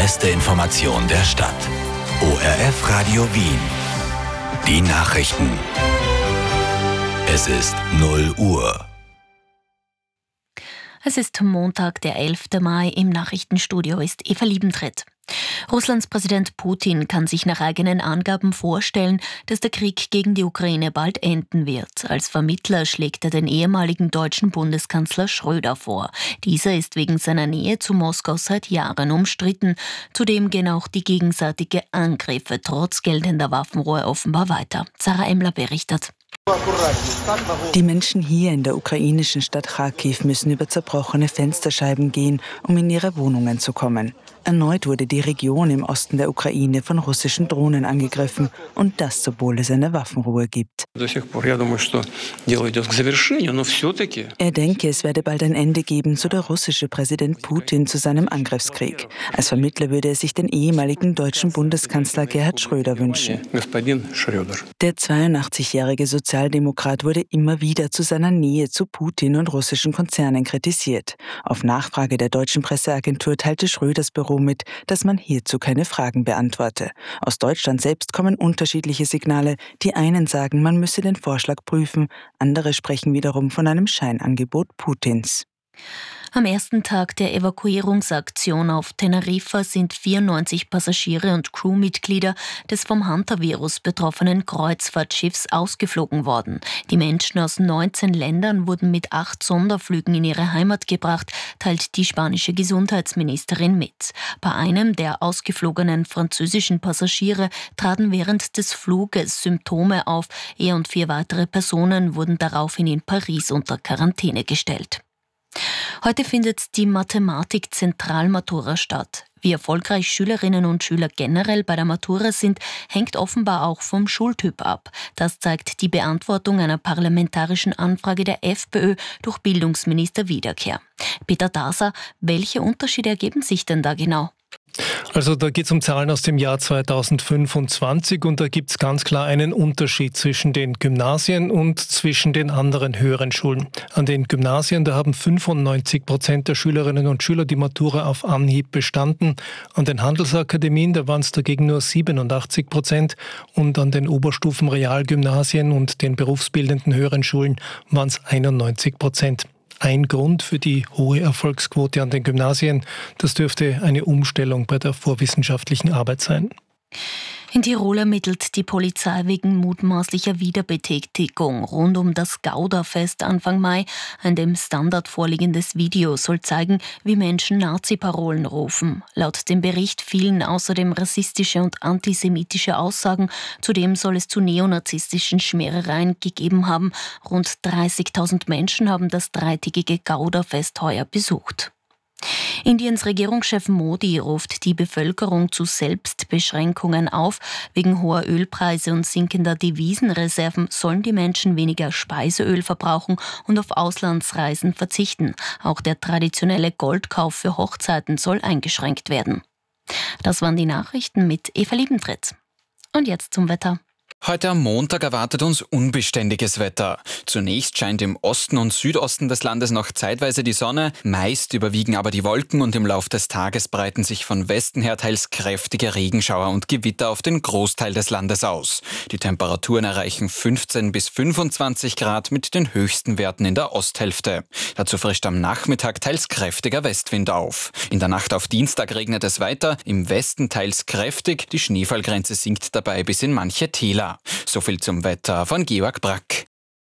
beste Information der Stadt. ORF Radio Wien. Die Nachrichten. Es ist 0 Uhr. Es ist Montag, der 11. Mai. Im Nachrichtenstudio ist Eva Liebentritt. Russlands Präsident Putin kann sich nach eigenen Angaben vorstellen, dass der Krieg gegen die Ukraine bald enden wird. Als Vermittler schlägt er den ehemaligen deutschen Bundeskanzler Schröder vor. Dieser ist wegen seiner Nähe zu Moskau seit Jahren umstritten. Zudem gehen auch die gegenseitigen Angriffe trotz geltender Waffenruhe offenbar weiter. Sarah Emler berichtet. Die Menschen hier in der ukrainischen Stadt Kharkiv müssen über zerbrochene Fensterscheiben gehen, um in ihre Wohnungen zu kommen. Erneut wurde die Region im Osten der Ukraine von russischen Drohnen angegriffen, und das, obwohl es eine Waffenruhe gibt. Er denke, es werde bald ein Ende geben, so der russische Präsident Putin zu seinem Angriffskrieg. Als Vermittler würde er sich den ehemaligen deutschen Bundeskanzler Gerhard Schröder wünschen. Der 82-jährige Sozialdemokrat wurde immer wieder zu seiner Nähe zu Putin und russischen Konzernen kritisiert. Auf Nachfrage der deutschen Presseagentur teilte Schröders Büro mit, dass man hierzu keine Fragen beantworte. Aus Deutschland selbst kommen unterschiedliche Signale. Die einen sagen, man müsse den Vorschlag prüfen, andere sprechen wiederum von einem Scheinangebot Putins. Am ersten Tag der Evakuierungsaktion auf Teneriffa sind 94 Passagiere und Crewmitglieder des vom Hantavirus betroffenen Kreuzfahrtschiffs ausgeflogen worden. Die Menschen aus 19 Ländern wurden mit 8 Sonderflügen in ihre Heimat gebracht, teilt die spanische Gesundheitsministerin mit. Bei einem der ausgeflogenen französischen Passagiere traten während des Fluges Symptome auf. Er und 4 weitere Personen wurden daraufhin in Paris unter Quarantäne gestellt. Heute findet die Mathematik-Zentralmatura statt. Wie erfolgreich Schülerinnen und Schüler generell bei der Matura sind, hängt offenbar auch vom Schultyp ab. Das zeigt die Beantwortung einer parlamentarischen Anfrage der FPÖ durch Bildungsminister Wiederkehr. Peter Daser, welche Unterschiede ergeben sich denn da genau? Also da geht es um Zahlen aus dem Jahr 2025 und da gibt es ganz klar einen Unterschied zwischen den Gymnasien und zwischen den anderen höheren Schulen. An den Gymnasien, da haben 95% der Schülerinnen und Schüler die Matura auf Anhieb bestanden. An den Handelsakademien, da waren es dagegen nur 87% und an den Oberstufen-Realgymnasien und den berufsbildenden höheren Schulen waren es 91%. Ein Grund für die hohe Erfolgsquote an den Gymnasien, das dürfte eine Umstellung bei der vorwissenschaftlichen Arbeit sein. In Tirol ermittelt die Polizei wegen mutmaßlicher Wiederbetätigung rund um das Gauderfest Anfang Mai. Ein dem Standard vorliegendes Video soll zeigen, wie Menschen Nazi-Parolen rufen. Laut dem Bericht fielen außerdem rassistische und antisemitische Aussagen. Zudem soll es zu neonazistischen Schmärereien gegeben haben. Rund 30.000 Menschen haben das dreitägige Gauderfest heuer besucht. Indiens Regierungschef Modi ruft die Bevölkerung zu Selbstbeschränkungen auf. Wegen hoher Ölpreise und sinkender Devisenreserven sollen die Menschen weniger Speiseöl verbrauchen und auf Auslandsreisen verzichten. Auch der traditionelle Goldkauf für Hochzeiten soll eingeschränkt werden. Das waren die Nachrichten mit Eva Liebentritt. Und jetzt zum Wetter. Heute am Montag erwartet uns unbeständiges Wetter. Zunächst scheint im Osten und Südosten des Landes noch zeitweise die Sonne, meist überwiegen aber die Wolken und im Lauf des Tages breiten sich von Westen her teils kräftige Regenschauer und Gewitter auf den Großteil des Landes aus. Die Temperaturen erreichen 15 bis 25 Grad mit den höchsten Werten in der Osthälfte. Dazu frischt am Nachmittag teils kräftiger Westwind auf. In der Nacht auf Dienstag regnet es weiter, im Westen teils kräftig, die Schneefallgrenze sinkt dabei bis in manche Täler. So viel zum Wetter von Georg Brack.